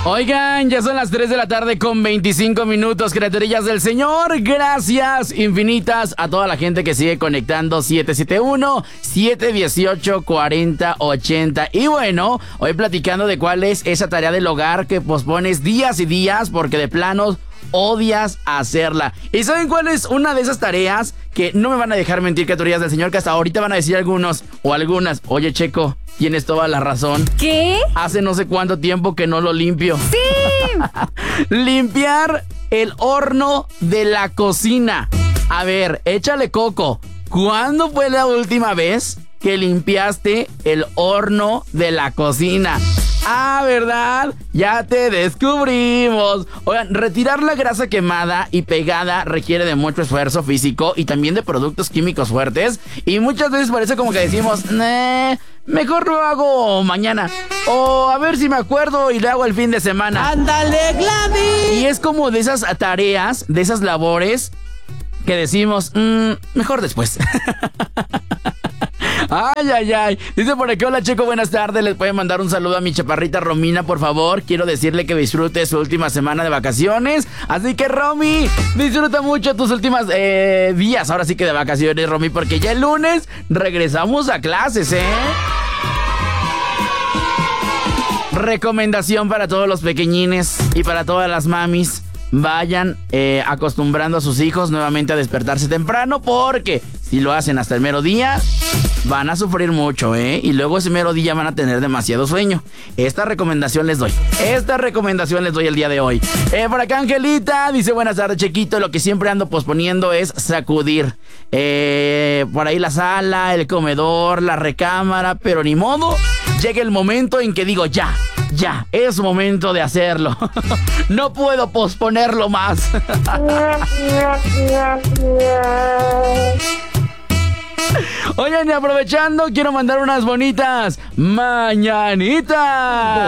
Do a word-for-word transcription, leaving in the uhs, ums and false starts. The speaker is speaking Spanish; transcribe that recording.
Oigan, ya son las tres de la tarde con veinticinco minutos, criaturillas del Señor. Gracias infinitas a toda la gente que sigue conectando siete siete uno, siete uno ocho, cuatro cero ocho cero. Y bueno, hoy platicando de cuál es esa tarea del hogar que pospones días y días porque de planos odias hacerla. ¿Y saben cuál es una de esas tareas que no me van a dejar mentir, criaturillas del Señor, que hasta ahorita van a decir algunos o algunas? Oye, Checo, tienes toda la razón. ¿Qué? Hace no sé cuánto tiempo que no lo limpio. ¡Sí! Limpiar el horno de la cocina. A ver, échale coco. ¿Cuándo fue la última vez que limpiaste el horno de la cocina? Ah, ¿verdad? Ya te descubrimos. Oigan, retirar la grasa quemada y pegada requiere de mucho esfuerzo físico y también de productos químicos fuertes. Y muchas veces parece como que decimos, nee, mejor lo hago mañana. O a ver si me acuerdo y lo hago el fin de semana. ¡Ándale, Gladys! Y es como de esas tareas, de esas labores que decimos, mmm, mejor después. Ay, ay, ay. Dice por aquí, hola Checo, buenas tardes. Les puede mandar un saludo a mi chaparrita Romina, por favor. Quiero decirle que disfrute su última semana de vacaciones. Así que, Romy, disfruta mucho tus últimos eh, días. Ahora sí que de vacaciones, Romy, porque ya el lunes regresamos a clases, ¿eh? Recomendación para todos los pequeñines y para todas las mamis. Vayan eh, acostumbrando a sus hijos nuevamente a despertarse temprano, porque si lo hacen hasta el mero día, van a sufrir mucho, ¿eh? Y luego ese mero día van a tener demasiado sueño. Esta recomendación les doy. Esta recomendación les doy el día de hoy. Eh, por acá Angelita dice, buenas tardes, Chequito. Lo que siempre ando posponiendo es sacudir. Eh, por ahí la sala, el comedor, la recámara, pero ni modo. Llega el momento en que digo, ya. Ya, es momento de hacerlo. No puedo posponerlo más. Oigan, y aprovechando, quiero mandar unas bonitas mañanitas.